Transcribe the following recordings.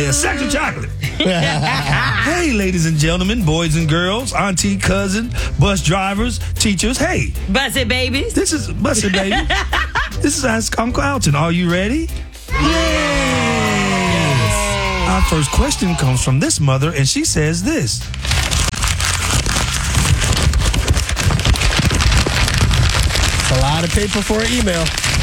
says, sex or chocolate? Hey, ladies and gentlemen, boys and girls, auntie, cousin, bus drivers, teachers. Hey. Bus it, babies. This is Bus It, baby. This is Ask Uncle Alton. Are you ready? Yes. Our first question comes from this mother, and she says this. It's a lot of paper for an email.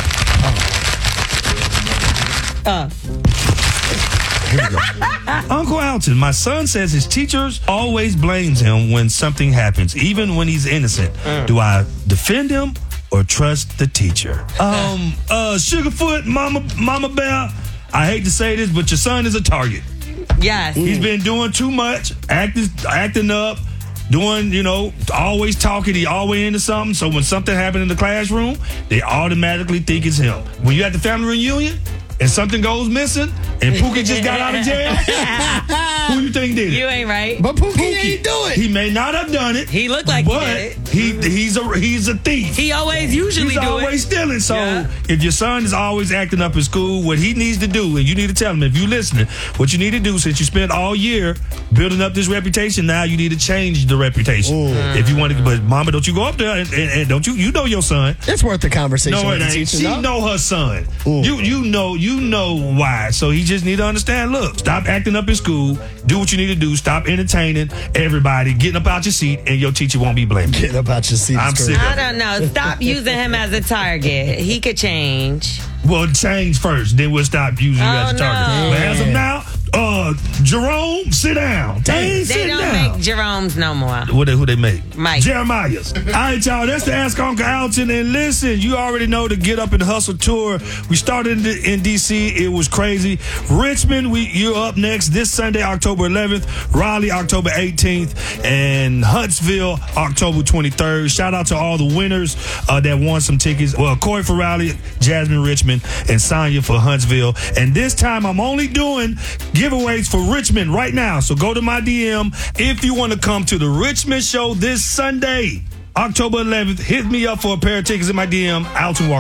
Here we go. Uncle Alton, my son says his teachers always blames him when something happens, even when he's innocent. Do I defend him or trust the teacher? Sugarfoot, Mama Bear, I hate to say this, but your son is a target. Yes. He's been doing too much, acting up, doing, always talking. He always into something. So when something happened in the classroom, they automatically think it's him. When you're at the family reunion and something goes missing and Pookie just got out of jail, who you think did it? You ain't right. But Pookie ain't do it. He may not have done it. He looked like he did it. He's a thief. He always usually He's do always it. stealing. So Yeah. if your son is always acting up in school, what he needs to do, and you need to tell him, if you're listening, what you need to do, since you spent all year building up this reputation, now you need to change the reputation. If you want to, but Mama, don't you go up there and don't you know your son? It's worth the conversation. No, with it the ain't. teacher, She no? know her son. You know why. So he just need to understand. Look, stop acting up in school. Do what you need to do. Stop entertaining everybody. Getting up out your seat, and your teacher won't be blaming you. Get about your seat. I'm sick. I don't know. Stop using him as a target. He could change. Well, change first, then we'll stop using you as a target. no. But as of now, Jerome, sit down. They sit don't down. make Jerome's no more. Who they make? Mike. Jeremiah's. All right, y'all, that's the Ask Uncle Alton. And listen, you already know the Get Up and Hustle tour. We started in D.C. It was crazy. Richmond, you're up next this Sunday, October 11th. Raleigh, October 18th. And Huntsville, October 23rd. Shout out to all the winners that won some tickets. Well, Corey for Raleigh, Jasmine Richmond, and Sonya for Huntsville. And this time, I'm only doing giveaways for Richmond right now. So go to my DM if you want to come to the Richmond show this Sunday, October 11th. Hit me up for a pair of tickets in my DM. Alton Walker.